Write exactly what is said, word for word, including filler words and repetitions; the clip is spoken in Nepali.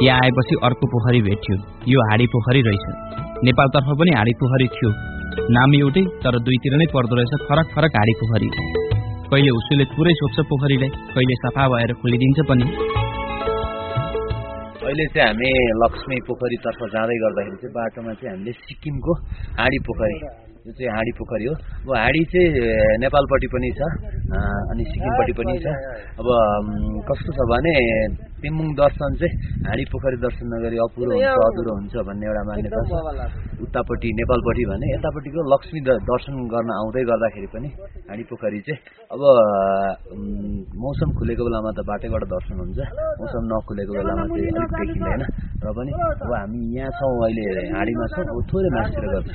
यहाँ आएपछि अर्को पोखरी भेट्यो। यो हाडी पोखरी रहेछ। नेपालतर्फ पनि हाडी पोखरी थियो। नाम एउटै तर दुईतिर नै पर्दो रहेछ फरक फरक हाडी पोखरी। कहिले उसुले पुरै सोध्छ पोखरीलाई, कहिले सफा भएर खोलिदिन्छ पनि। अहिले चाहिँ हामी लक्ष्मी पोखरीतर्फ जाँदै गर्दाखेरि चाहिँ बाटोमा चाहिँ हामीले सिक्किमको हाडी पोखरी, यो चाहिँ हाडी पोखरी हो। अब हाडी चाहिँ नेपालपट्टि पनि छ अनि सिक्किमपट्टि पनि छ। अब कस्तो छ भने तेमुङ दर्शन चाहिँ हाडी पोखरी दर्शन नगरी अपुरो हुन्छ, अधुरो हुन्छ भन्ने एउटा मान्यता छ उतापट्टि नेपालपट्टि भने। यतापट्टिको लक्ष्मी दर्शन गर्न आउँदै गर्दाखेरि पनि हाडी पोखरी चाहिँ अब मौसम खुलेको बेलामा त बाटैबाट दर्शन हुन्छ, मौसम नखुलेको बेलामा चाहिँ अलिक देखिँदैन। र पनि अब हामी यहाँ छौँ अहिले हाडीमा छौँ, अब थोरै मासतिर गर्छ।